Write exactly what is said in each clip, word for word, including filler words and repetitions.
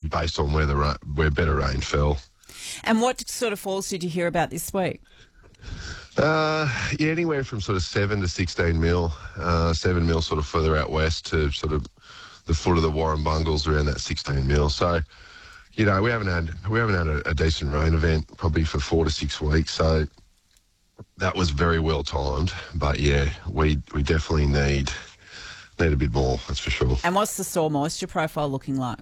based on where the ra- where better rain fell. And what sort of falls did you hear about this week? Uh, yeah, anywhere from sort of seven to sixteen mil, uh, seven mil sort of further out west to sort of the foot of the Warrumbungles around that sixteen mil. So, you know, we haven't had we haven't had a, a decent rain event probably for four to six weeks. So that was very well timed. But yeah, we we definitely need need a bit more. That's for sure. And what's the soil moisture profile looking like?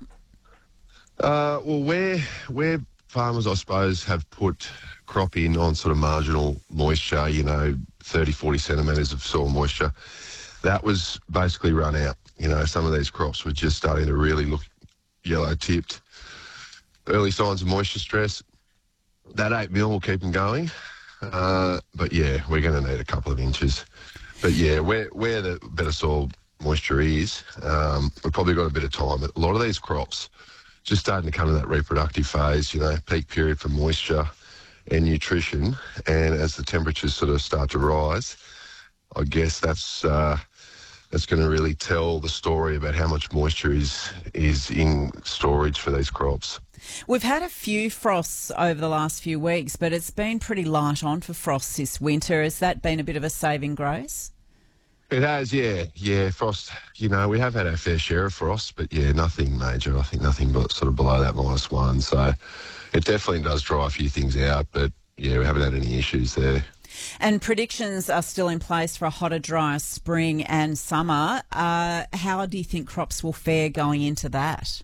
Uh, well, where where farmers, I suppose, have put crop in on sort of marginal moisture, you know, thirty, forty centimetres of soil moisture, that was basically run out. You know, some of these crops were just starting to really look yellow-tipped. Early signs of moisture stress. That eight mil will keep them going. Uh, but, yeah, we're going to need a couple of inches. But, yeah, where, where the better soil moisture is, um, we've probably got a bit of time. But a lot of these crops just starting to come to that reproductive phase, you know, peak period for moisture and nutrition. And as the temperatures sort of start to rise, I guess that's uh, that's going to really tell the story about how much moisture is is in storage for these crops. We've had a few frosts over the last few weeks, but it's been pretty light on for frosts this winter. Has that been a bit of a saving grace? It has, yeah. Yeah, frost, you know, we have had our fair share of frost, but, yeah, nothing major. I think nothing but sort of below that minus one. So it definitely does dry a few things out, but, yeah, we haven't had any issues there. And predictions are still in place for a hotter, drier spring and summer. Uh, how do you think crops will fare going into that?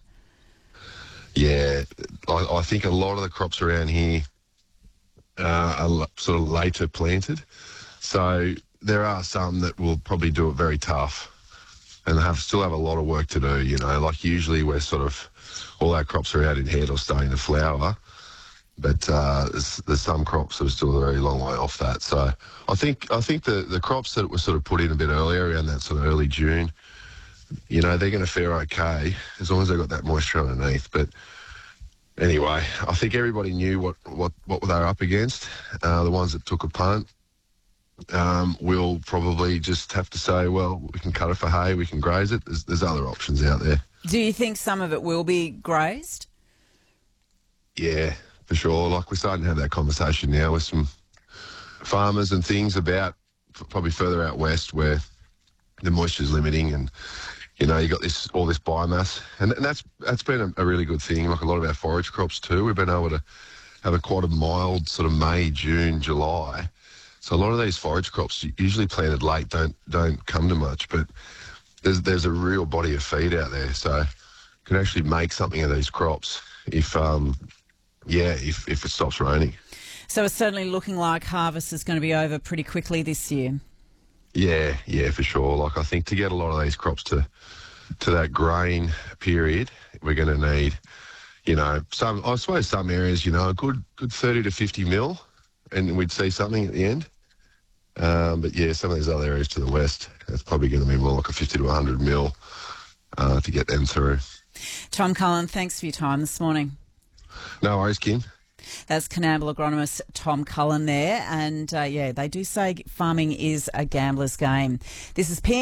Yeah, I, I think a lot of the crops around here uh, are sort of later planted. So there are some that will probably do it very tough and have still have a lot of work to do, you know. Like usually we're sort of, all our crops are out in head or starting to flower, but uh, there's, there's some crops that are still a very long way off that. So I think I think the, the crops that were sort of put in a bit earlier, around that sort of early June, you know, they're going to fare okay as long as they've got that moisture underneath. But anyway, I think everybody knew what, what, what they were up against. Uh, the ones that took a punt, Um, we'll probably just have to say, well, we can cut it for hay, we can graze it. There's, there's other options out there. Do you think some of it will be grazed? Yeah, for sure. Like, we're starting to have that conversation now with some farmers and things about probably further out west where the moisture's limiting and, you know, you got this all this biomass. And, and that's that's been a, a really good thing. Like a lot of our forage crops too, we've been able to have a quite a mild sort of May, June, July. So a lot of these forage crops, usually planted late, don't don't come to much, but there's there's a real body of feed out there. So you can actually make something of these crops if, um, yeah, if, if it stops raining. So it's certainly looking like harvest is going to be over pretty quickly this year. Yeah, yeah, for sure. Like I think to get a lot of these crops to to that grain period, we're going to need, you know, some, I suppose some areas, you know, a good good thirty to fifty mil, and we'd see something at the end. Um, but yeah, some of these other areas to the west, it's probably going to be more like a fifty to one hundred mil uh, to get them through. Tom Cullen, thanks for your time this morning. No worries, Kim. That's Coonamble agronomist Tom Cullen there. And uh, yeah, they do say farming is a gambler's game. This is P M